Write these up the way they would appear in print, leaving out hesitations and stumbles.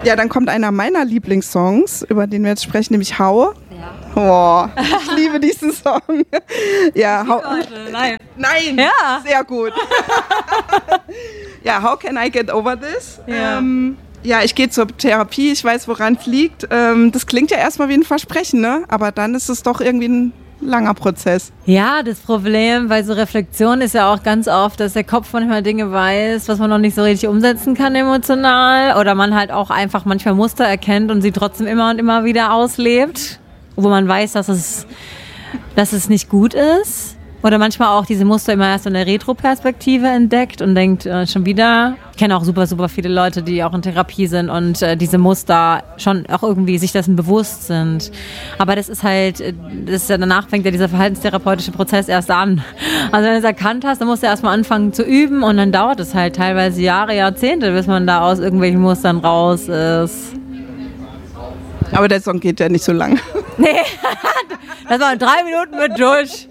Ja, dann kommt einer meiner Lieblingssongs, über den wir jetzt sprechen, nämlich How. Ja. Oh, ich liebe diesen Song. Ja, Live. Nein, ja. Sehr gut. Ja, How Can I Get Over This? Ja. Ja, ich gehe zur Therapie, ich weiß, woran es liegt. Das klingt ja erstmal wie ein Versprechen, ne? Aber dann ist es doch irgendwie ein langer Prozess. Ja, das Problem bei so Reflexion ist ja auch ganz oft, dass der Kopf manchmal Dinge weiß, was man noch nicht so richtig umsetzen kann emotional. Oder man halt auch einfach manchmal Muster erkennt und sie trotzdem immer und immer wieder auslebt. Wo man weiß, dass es nicht gut ist. Oder manchmal auch diese Muster immer erst in der Retro-Perspektive entdeckt und denkt, schon wieder. Ich kenne auch super, super viele Leute, die auch in Therapie sind und diese Muster schon auch irgendwie sich dessen bewusst sind. Aber das ist halt, danach fängt ja dieser verhaltenstherapeutische Prozess erst an. Also wenn du es erkannt hast, dann musst du erstmal anfangen zu üben und dann dauert es halt teilweise Jahre, Jahrzehnte, bis man da aus irgendwelchen Mustern raus ist. Aber der Song geht ja nicht so lang. Nee, das waren 3 Minuten mit durch.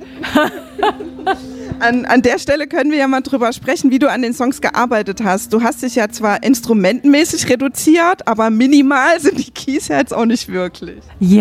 An der Stelle können wir ja mal drüber sprechen, wie du an den Songs gearbeitet hast. Du hast dich ja zwar instrumentenmäßig reduziert, aber minimal sind die Keys ja jetzt auch nicht wirklich.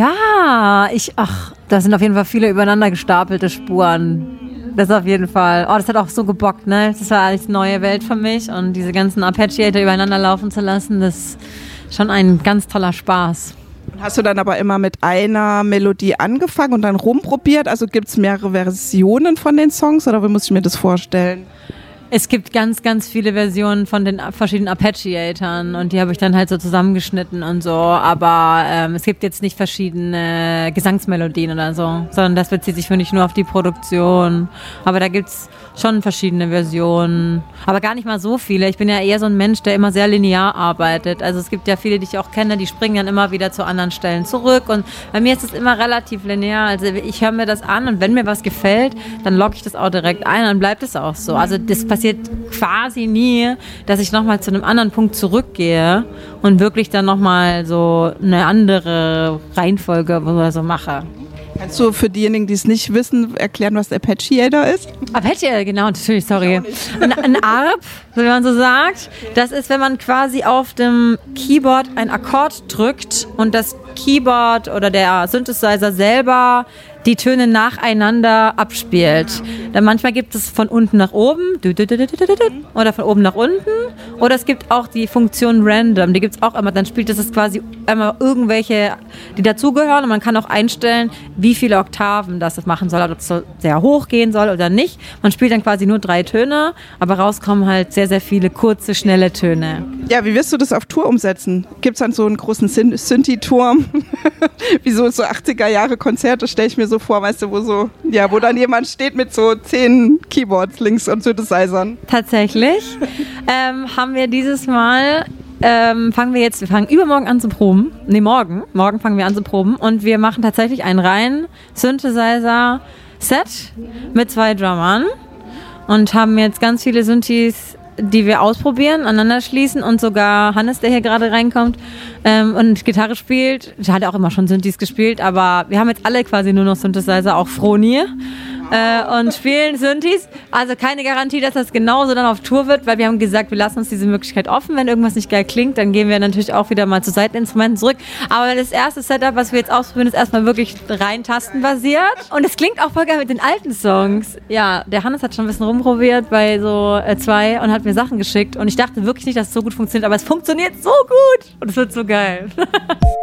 Ja, da sind auf jeden Fall viele übereinander gestapelte Spuren. Das auf jeden Fall. Oh, das hat auch so gebockt, ne? Das war eigentlich eine neue Welt für mich und diese ganzen Arpeggiator übereinander laufen zu lassen, das ist schon ein ganz toller Spaß. Hast du dann aber immer mit einer Melodie angefangen und dann rumprobiert? Also gibt es mehrere Versionen von den Songs oder wie muss ich mir das vorstellen? Es gibt ganz, ganz viele Versionen von den verschiedenen Arpeggiatoren und die habe ich dann halt so zusammengeschnitten und so, aber es gibt jetzt nicht verschiedene Gesangsmelodien oder so, sondern das bezieht sich für mich nur auf die Produktion. Aber da gibt's schon verschiedene Versionen, aber gar nicht mal so viele. Ich bin ja eher so ein Mensch, der immer sehr linear arbeitet. Also es gibt ja viele, die ich auch kenne, die springen dann immer wieder zu anderen Stellen zurück und bei mir ist es immer relativ linear. Also ich höre mir das an und wenn mir was gefällt, dann logge ich das auch direkt ein, dann bleibt es auch so. Also das passiert quasi nie, dass ich nochmal zu einem anderen Punkt zurückgehe und wirklich dann nochmal so eine andere Reihenfolge oder so mache. Kannst du für diejenigen, die es nicht wissen, erklären, was Arpeggiator ist? Arpeggiator, genau, natürlich, sorry. Ein Arp, wie man so sagt, das ist, wenn man quasi auf dem Keyboard einen Akkord drückt und das Keyboard oder der Synthesizer selber die Töne nacheinander abspielt. Dann manchmal gibt es von unten nach oben oder von oben nach unten oder es gibt auch die Funktion Random, die gibt es auch immer, dann spielt es quasi einmal irgendwelche, die dazugehören und man kann auch einstellen, wie viele Oktaven das machen soll, ob es sehr hoch gehen soll oder nicht. Man spielt dann quasi nur 3 Töne, aber rauskommen halt sehr, sehr viele kurze, schnelle Töne. Ja, wie wirst du das auf Tour umsetzen? Gibt es dann so einen großen Synthi-Turm? Wie so 80er-Jahre-Konzerte stelle ich mir so vor, weißt du, wo dann jemand steht mit so 10 Keyboards links und Synthesizern. Tatsächlich haben wir dieses Mal, wir fangen übermorgen an zu proben. Nee, morgen fangen wir an zu proben und wir machen tatsächlich einen reinen Synthesizer-Set mit 2 Drummern und haben jetzt ganz viele Synthes, die wir ausprobieren, aneinander schließen und sogar Hannes, der hier gerade reinkommt und Gitarre spielt, der hat ja auch immer schon Synthes gespielt, aber wir haben jetzt alle quasi nur noch Synthesizer, auch Froni und spielen Synthes. Also keine Garantie, dass das genauso dann auf Tour wird, weil wir haben gesagt, wir lassen uns diese Möglichkeit offen. Wenn irgendwas nicht geil klingt, dann gehen wir natürlich auch wieder mal zu Seiteninstrumenten zurück. Aber das erste Setup, was wir jetzt ausprobieren, ist erstmal wirklich rein tastenbasiert. Und es klingt auch voll geil mit den alten Songs. Ja, der Hannes hat schon ein bisschen rumprobiert bei so 2 und hat mir Sachen geschickt. Und ich dachte wirklich nicht, dass es so gut funktioniert, aber es funktioniert so gut. Und es wird so geil.